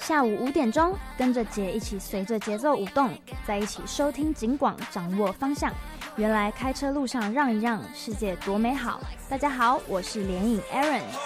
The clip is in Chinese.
下午5点钟，跟着姐一起随着节奏舞动，在一起收听警广，掌握方向。原来开车路上让一让，世界多美好。大家好，我是联影 Aaron。